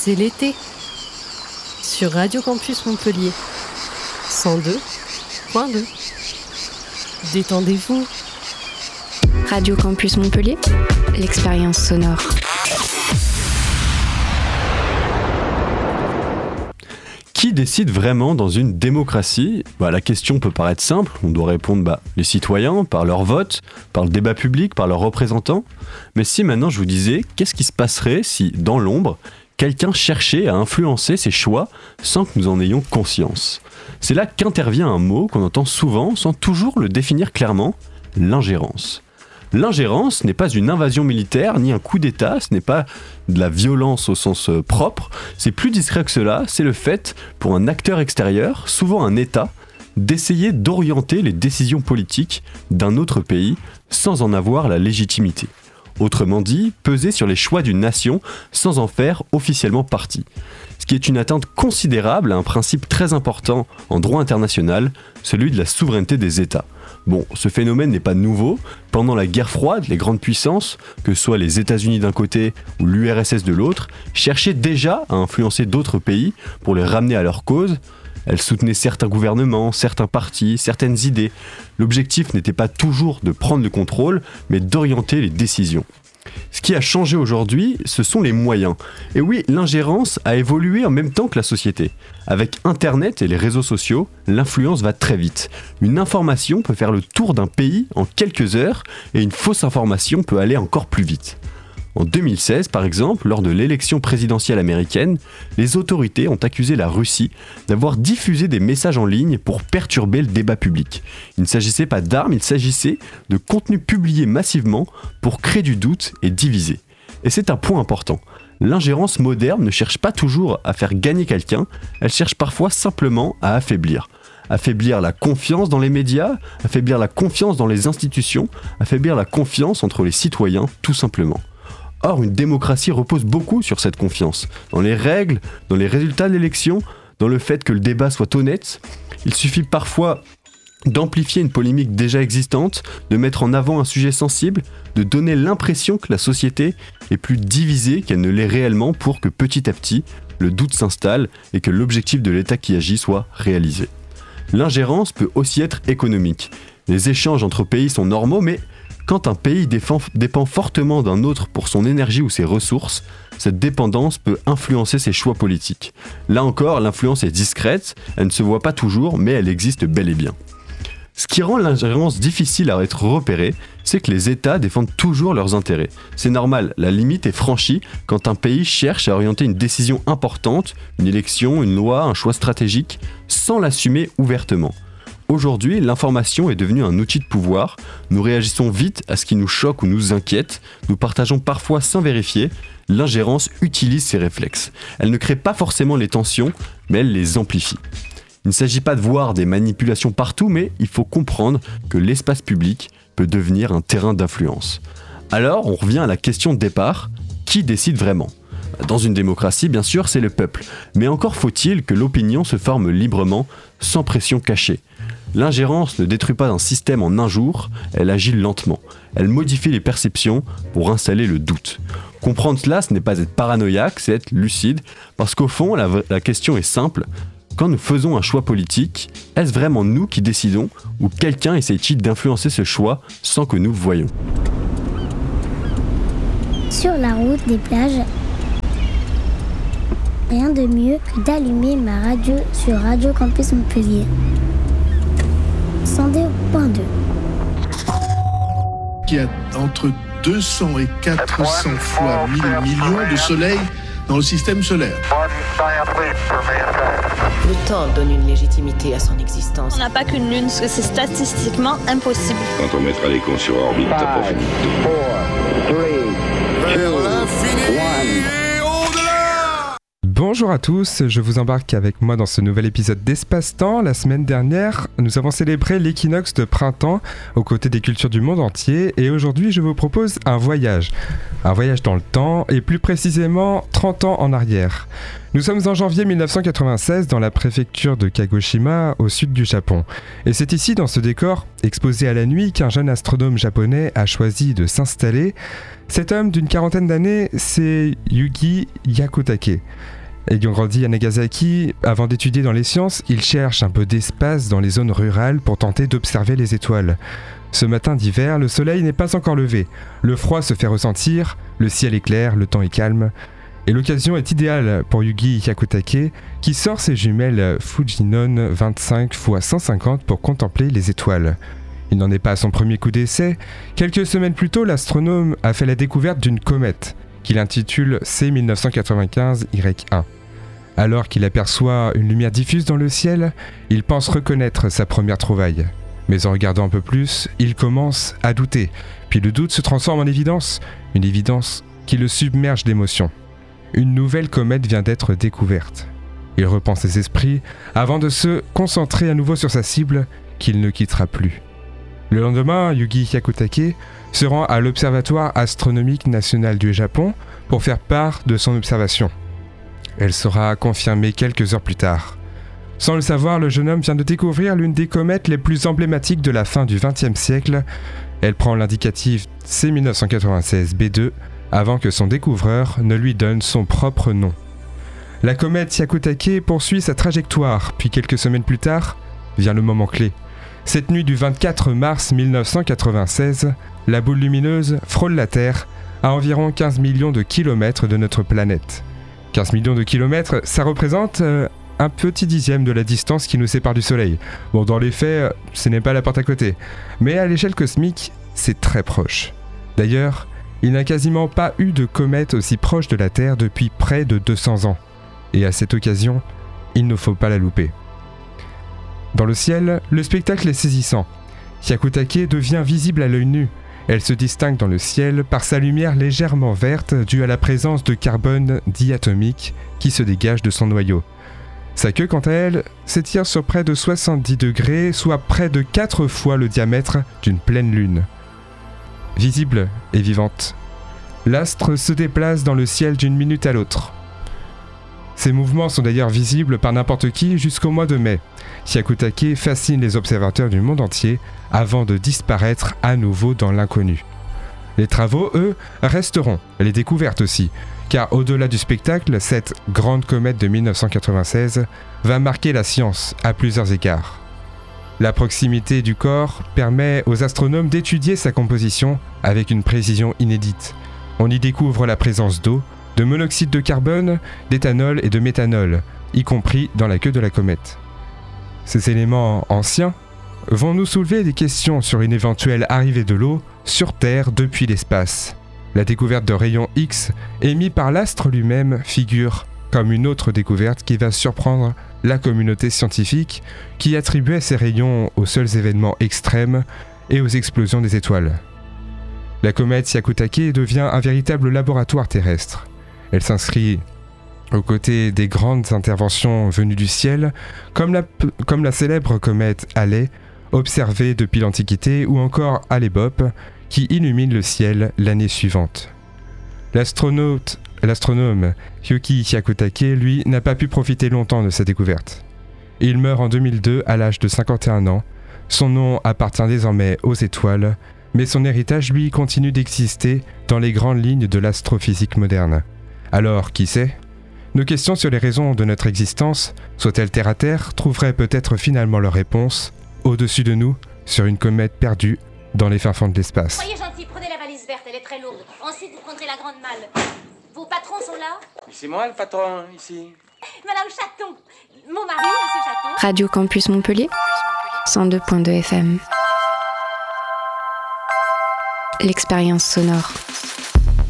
C'est l'été sur Radio Campus Montpellier 102.2. Détendez-vous. Radio Campus Montpellier, l'expérience sonore. Qui décide vraiment dans une démocratie ? La question peut paraître simple, on doit répondre les citoyens, par leur vote, par le débat public, par leurs représentants. Mais si maintenant je vous disais, qu'est-ce qui se passerait si, dans l'ombre, quelqu'un cherchait à influencer ses choix sans que nous en ayons conscience ? C'est là qu'intervient un mot qu'on entend souvent sans toujours le définir clairement, l'ingérence. L'ingérence n'est pas une invasion militaire ni un coup d'État, ce n'est pas de la violence au sens propre, c'est plus discret que cela, c'est le fait pour un acteur extérieur, souvent un État, d'essayer d'orienter les décisions politiques d'un autre pays sans en avoir la légitimité. Autrement dit, peser sur les choix d'une nation sans en faire officiellement partie. Ce qui est une atteinte considérable à un principe très important en droit international, celui de la souveraineté des États. Bon, ce phénomène n'est pas nouveau. Pendant la guerre froide, les grandes puissances, que ce soit les États-Unis d'un côté ou l'URSS de l'autre, cherchaient déjà à influencer d'autres pays pour les ramener à leur cause. Elles soutenaient certains gouvernements, certains partis, certaines idées. L'objectif n'était pas toujours de prendre le contrôle, mais d'orienter les décisions. Ce qui a changé aujourd'hui, ce sont les moyens. Et oui, l'ingérence a évolué en même temps que la société. Avec Internet et les réseaux sociaux, l'influence va très vite. Une information peut faire le tour d'un pays en quelques heures et une fausse information peut aller encore plus vite. En 2016, par exemple, lors de l'élection présidentielle américaine, les autorités ont accusé la Russie d'avoir diffusé des messages en ligne pour perturber le débat public. Il ne s'agissait pas d'armes, il s'agissait de contenus publiés massivement pour créer du doute et diviser. Et c'est un point important. L'ingérence moderne ne cherche pas toujours à faire gagner quelqu'un, elle cherche parfois simplement à affaiblir. Affaiblir la confiance dans les médias, affaiblir la confiance dans les institutions, affaiblir la confiance entre les citoyens, tout simplement. Or, une démocratie repose beaucoup sur cette confiance, dans les règles, dans les résultats de l'élection, dans le fait que le débat soit honnête. Il suffit parfois d'amplifier une polémique déjà existante, de mettre en avant un sujet sensible, de donner l'impression que la société est plus divisée qu'elle ne l'est réellement pour que petit à petit, le doute s'installe et que l'objectif de l'État qui agit soit réalisé. L'ingérence peut aussi être économique. Les échanges entre pays sont normaux, mais quand un pays dépend fortement d'un autre pour son énergie ou ses ressources, cette dépendance peut influencer ses choix politiques. Là encore, l'influence est discrète, elle ne se voit pas toujours, mais elle existe bel et bien. Ce qui rend l'ingérence difficile à être repérée, c'est que les États défendent toujours leurs intérêts. C'est normal, la limite est franchie quand un pays cherche à orienter une décision importante, une élection, une loi, un choix stratégique, sans l'assumer ouvertement. Aujourd'hui, l'information est devenue un outil de pouvoir, nous réagissons vite à ce qui nous choque ou nous inquiète, nous partageons parfois sans vérifier, l'ingérence utilise ces réflexes. Elle ne crée pas forcément les tensions, mais elle les amplifie. Il ne s'agit pas de voir des manipulations partout, mais il faut comprendre que l'espace public peut devenir un terrain d'influence. Alors, on revient à la question de départ, qui décide vraiment ? Dans une démocratie, bien sûr, c'est le peuple, mais encore faut-il que l'opinion se forme librement, sans pression cachée. L'ingérence ne détruit pas un système en un jour, elle agit lentement. Elle modifie les perceptions pour installer le doute. Comprendre cela, ce n'est pas être paranoïaque, c'est être lucide, parce qu'au fond, la question est simple. Quand nous faisons un choix politique, est-ce vraiment nous qui décidons ou quelqu'un essaie-t-il d'influencer ce choix sans que nous le voyions ? Sur la route des plages, rien de mieux que d'allumer ma radio sur Radio Campus Montpellier 102.2. Il y a entre 200 et 400 fois 1000 millions de soleils dans le système solaire. Le temps donne une légitimité à son existence. On n'a pas qu'une lune, parce que c'est statistiquement impossible. Quand on mettra les cons sur orbite, t'as pas fini. 5, 4, 3, 2, 1. Bonjour Bonjour à tous, je vous embarque avec moi dans ce nouvel épisode d'Espace-Temps. La semaine dernière, nous avons célébré l'équinoxe de printemps aux côtés des cultures du monde entier et aujourd'hui je vous propose un voyage dans le temps et plus précisément 30 ans en arrière. Nous sommes en janvier 1996 dans la préfecture de Kagoshima au sud du Japon et c'est ici dans ce décor exposé à la nuit qu'un jeune astronome japonais a choisi de s'installer. Cet homme d'une quarantaine d'années, c'est Yugi Hyakutake. Ayant grandi à Nagasaki, avant d'étudier dans les sciences, il cherche un peu d'espace dans les zones rurales pour tenter d'observer les étoiles. Ce matin d'hiver, le soleil n'est pas encore levé. Le froid se fait ressentir, le ciel est clair, le temps est calme. Et l'occasion est idéale pour Yugi Hyakutake, qui sort ses jumelles Fujinon 25 x 150 pour contempler les étoiles. Il n'en est pas à son premier coup d'essai. Quelques semaines plus tôt, l'astronome a fait la découverte d'une comète, qu'il intitule C1995Y1. Alors qu'il aperçoit une lumière diffuse dans le ciel, il pense reconnaître sa première trouvaille. Mais en regardant un peu plus, il commence à douter. Puis le doute se transforme en évidence, une évidence qui le submerge d'émotions. Une nouvelle comète vient d'être découverte. Il reprend ses esprits avant de se concentrer à nouveau sur sa cible qu'il ne quittera plus. Le lendemain, Yugi Hyakutake se rend à l'Observatoire astronomique national du Japon pour faire part de son observation. Elle sera confirmée quelques heures plus tard. Sans le savoir, le jeune homme vient de découvrir l'une des comètes les plus emblématiques de la fin du XXe siècle. Elle prend l'indicatif C1996B2 avant que son découvreur ne lui donne son propre nom. La comète Hyakutake poursuit sa trajectoire, puis quelques semaines plus tard, vient le moment clé. Cette nuit du 24 mars 1996, la boule lumineuse frôle la Terre à environ 15 millions de kilomètres de notre planète. 15 millions de kilomètres, ça représente un petit dixième de la distance qui nous sépare du Soleil. Bon, dans les faits, ce n'est pas la porte à côté. Mais à l'échelle cosmique, c'est très proche. D'ailleurs, il n'a quasiment pas eu de comète aussi proche de la Terre depuis près de 200 ans. Et à cette occasion, il ne faut pas la louper. Dans le ciel, le spectacle est saisissant. Hyakutake devient visible à l'œil nu. Elle se distingue dans le ciel par sa lumière légèrement verte due à la présence de carbone diatomique qui se dégage de son noyau. Sa queue, quant à elle, s'étire sur près de 70 degrés, soit près de 4 fois le diamètre d'une pleine lune. Visible et vivante, l'astre se déplace dans le ciel d'une minute à l'autre. Ces mouvements sont d'ailleurs visibles par n'importe qui jusqu'au mois de mai. Hyakutake fascine les observateurs du monde entier avant de disparaître à nouveau dans l'inconnu. Les travaux, eux, resteront, les découvertes aussi, car au-delà du spectacle, cette grande comète de 1996 va marquer la science à plusieurs égards. La proximité du corps permet aux astronomes d'étudier sa composition avec une précision inédite. On y découvre la présence d'eau, de monoxyde de carbone, d'éthanol et de méthanol, y compris dans la queue de la comète. Ces éléments anciens vont nous soulever des questions sur une éventuelle arrivée de l'eau sur Terre depuis l'espace. La découverte de rayons X émis par l'astre lui-même figure comme une autre découverte qui va surprendre la communauté scientifique qui attribuait ces rayons aux seuls événements extrêmes et aux explosions des étoiles. La comète Hyakutake devient un véritable laboratoire terrestre. Elle s'inscrit aux côtés des grandes interventions venues du ciel, comme la célèbre comète Halley, observée depuis l'Antiquité, ou encore Hale-Bopp, qui illumine le ciel l'année suivante. L'astronome Yugi Hyakutake, lui, n'a pas pu profiter longtemps de sa découverte. Il meurt en 2002 à l'âge de 51 ans. Son nom appartient désormais aux étoiles, mais son héritage, lui, continue d'exister dans les grandes lignes de l'astrophysique moderne. Alors, qui sait ? Nos questions sur les raisons de notre existence, soient-elles terre à terre, trouveraient peut-être finalement leur réponse au-dessus de nous, sur une comète perdue dans les fins fonds de l'espace. Soyez gentil, prenez la valise verte, elle est très lourde. Ensuite, vous prendrez la grande malle. Vos patrons sont là ? C'est moi le patron, ici. Madame Chaton. Mon mari, Monsieur Chaton. Radio Campus Montpellier, 102.2 FM. L'expérience sonore.